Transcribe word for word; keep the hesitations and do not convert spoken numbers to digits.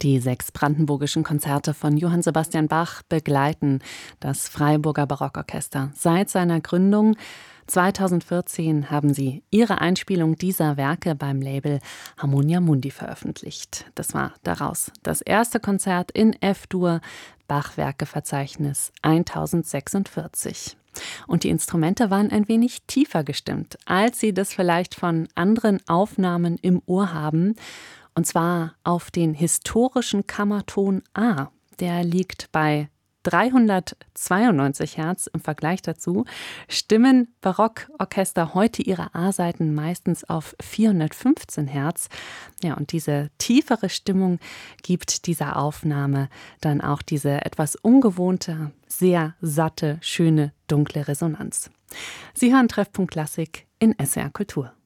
Die sechs brandenburgischen Konzerte von Johann Sebastian Bach begleiten das Freiburger Barockorchester seit seiner Gründung. zweitausendvierzehn haben sie ihre Einspielung dieser Werke beim Label Harmonia Mundi veröffentlicht. Das war daraus das erste Konzert in F-Dur, Bachwerkeverzeichnis tausendsechsundvierzig. Und die Instrumente waren ein wenig tiefer gestimmt, als Sie das vielleicht von anderen Aufnahmen im Ohr haben. Und zwar auf den historischen Kammerton A. Der liegt bei dreihundertzweiundneunzig Hertz im Vergleich dazu. Stimmen Barockorchester heute ihre A-Saiten meistens auf vierhundertfünfzehn Hertz. Ja, und diese tiefere Stimmung gibt dieser Aufnahme dann auch diese etwas ungewohnte, sehr satte, schöne, dunkle Resonanz. Sie hören Treffpunkt Klassik in S W R Kultur.